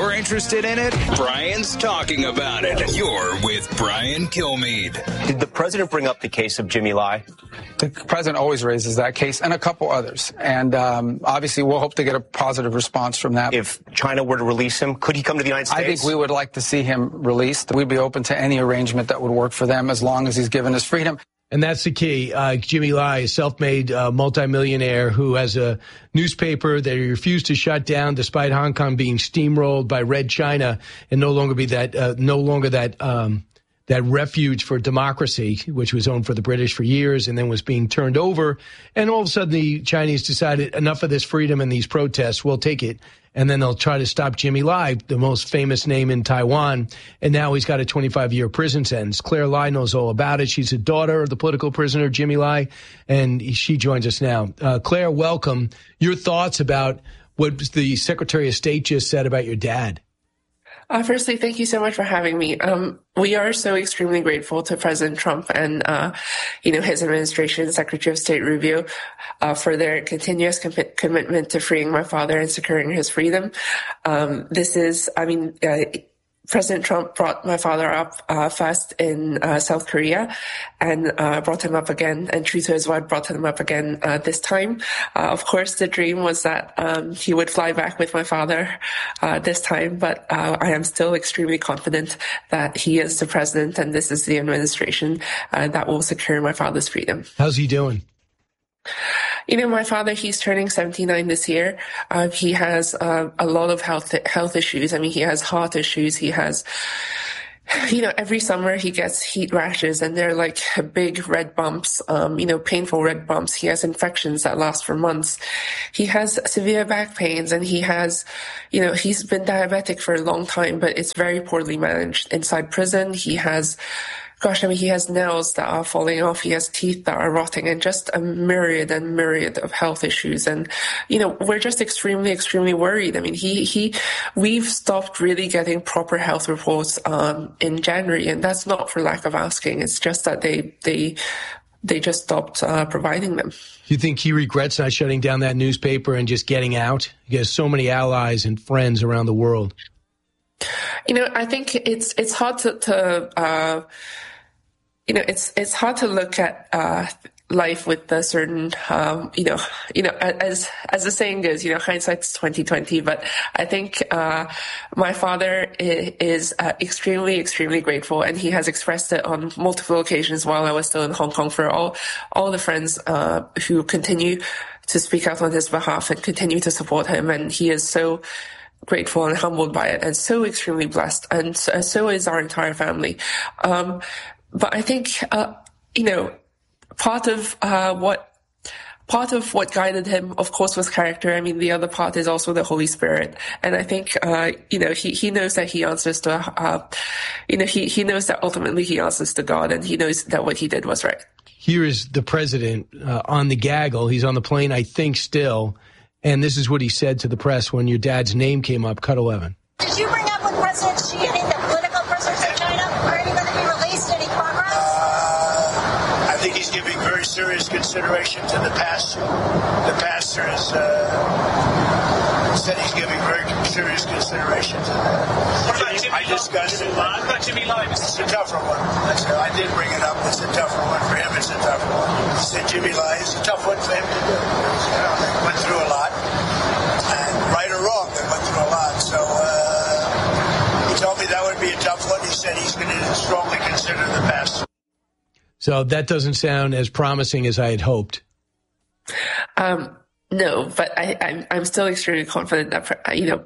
you're interested in it, Brian's talking about it. You're with Brian Kilmeade. Did the president bring up the case of Jimmy Lai? The president always raises that case and a couple others. And obviously, we'll hope to get a positive response from that. If China were to release him, could he come to the United States? I think we would like to see him released. We'd be open to any arrangement that would work for them as long as he's given us freedom. And that's the key. Jimmy Lai, a self-made multimillionaire who has a newspaper that he refused to shut down despite Hong Kong being steamrolled by Red China and no longer that refuge for democracy, which was owned for the British for years and then was being turned over. And all of a sudden, the Chinese decided enough of this freedom and these protests, we'll take it. And then they'll try to stop Jimmy Lai, the most famous name in Taiwan. And now he's got a 25-year prison sentence. Claire Lai knows all about it. She's a daughter of the political prisoner, Jimmy Lai, and she joins us now. Claire, welcome. Your thoughts about what the Secretary of State just said about your dad? Firstly, thank you so much for having me. We are so extremely grateful to President Trump and, his administration, Secretary of State Rubio, for their continuous commitment to freeing my father and securing his freedom. President Trump brought my father up first in South Korea and brought him up again, and true to his word, brought him up again this time. Of course, the dream was that he would fly back with my father this time, but I am still extremely confident that he is the president and this is the administration that will secure my father's freedom. How's he doing? My father, he's turning 79 this year. He has a lot of health issues. I mean, he has heart issues. He has, every summer he gets heat rashes and they're like big red bumps, painful red bumps. He has infections that last for months. He has severe back pains and he has, he's been diabetic for a long time, but it's very poorly managed. Inside prison, he has nails that are falling off. He has teeth that are rotting and just a myriad and myriad of health issues. And, we're just extremely, extremely worried. I mean, we've stopped really getting proper health reports, in January. And that's not for lack of asking. It's just that they just stopped, providing them. Do you think he regrets not shutting down that newspaper and just getting out? He has so many allies and friends around the world. I think it's hard it's hard to look at life with a certain as the saying goes, hindsight's 20/20. But I think my father is extremely, extremely grateful, and he has expressed it on multiple occasions while I was still in Hong Kong for all the friends who continue to speak out on his behalf and continue to support him, and he is so grateful and humbled by it, and so extremely blessed, and so is our entire family. But I think, part of what guided him, of course, was character. I mean, the other part is also the Holy Spirit. And I think, he knows that he answers to, he knows that ultimately he answers to God, and he knows that what he did was right. Here is the president on the gaggle. He's on the plane, I think, still. And this is what he said to the press when your dad's name came up. Cut 11. Did you bring up with President Xi any of the political prisoners in China? Are any going to be released? Any progress? I think he's giving very serious consideration to the pastor. The pastor has said he's giving very serious consideration to that. What about Jimmy Lai? What about Jimmy Lai? It's a tougher one. I did bring it up. It's a tougher one. For him, it's a tougher one. He said Jimmy Lai is a tough one for him to do. They went through a lot. And right or wrong, they went through a lot. So he told me that would be a tough one. He said he's going to strongly consider the pastor. So that doesn't sound as promising as I had hoped. No, but I'm still extremely confident that,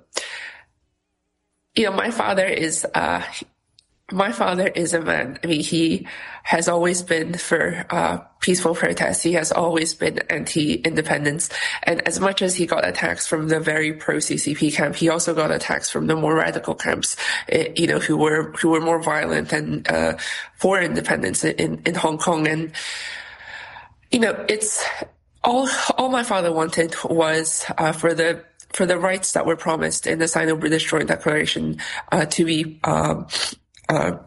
my father is a man. I mean, he has always been for peaceful protest. He has always been anti-independence. And as much as he got attacks from the very pro-CCP camp, he also got attacks from the more radical camps, who were more violent and for independence in Hong Kong. And, it's all my father wanted was for the rights that were promised in the Sino-British Joint Declaration to be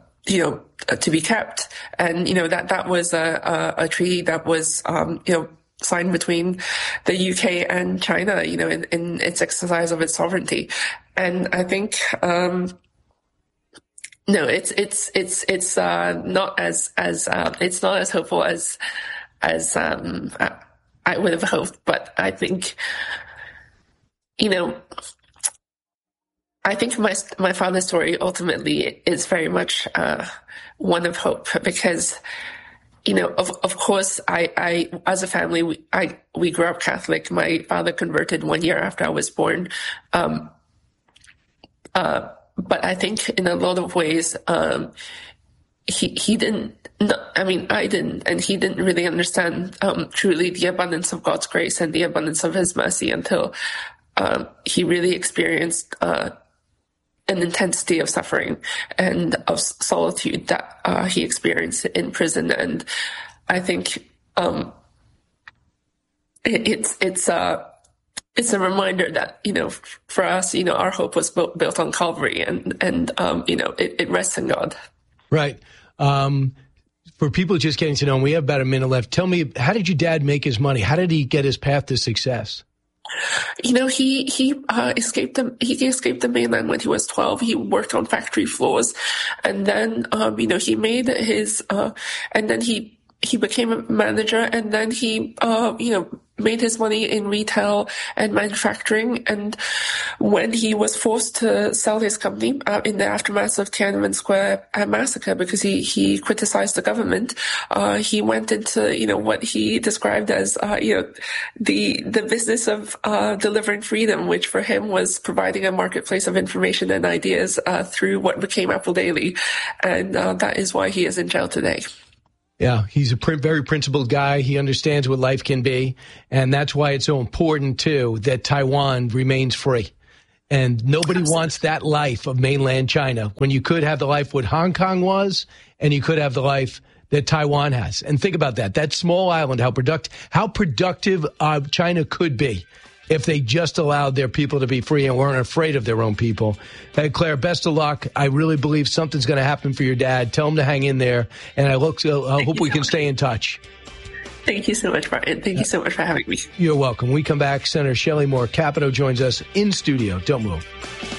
kept. And, that was a treaty that was, signed between the UK and China, in its exercise of its sovereignty. And I think, no, it's not as hopeful as I would have hoped, but I think, I think my father's story ultimately is very much one of hope, because, of course, I as a family, we grew up Catholic. My father converted 1 year after I was born. But I think in a lot of ways, he didn't. I didn't, and he didn't really understand truly the abundance of God's grace and the abundance of His mercy until he really experienced an intensity of suffering and of solitude that he experienced in prison. And I think it's a reminder that, for us, our hope was built on Calvary, and it rests in God. Right. For people just getting to know him, we have about a minute left. Tell me, how did your dad make his money? How did he get his path to success? He escaped the mainland when he was 12. He worked on factory floors, and then he made his and then he became a manager, and then he made his money in retail and manufacturing. And when he was forced to sell his company in the aftermath of Tiananmen Square massacre, because he criticized the government, he went into what he described as the business of delivering freedom, which for him was providing a marketplace of information and ideas through what became Apple Daily, and that is why he is in jail today. Yeah, he's a very principled guy. He understands what life can be. And that's why it's so important, too, that Taiwan remains free. And nobody wants that life of mainland China when you could have the life what Hong Kong was, and you could have the life that Taiwan has. And think about that. That small island, how productive China could be if they just allowed their people to be free and weren't afraid of their own people. Hey, Claire, best of luck. I really believe something's going to happen for your dad. Tell him to hang in there, and I hope we can stay in touch. Thank you so much, Brian. Thank you so much for having me. You're welcome. When we come back, Senator Shelley Moore Capito joins us in studio. Don't move.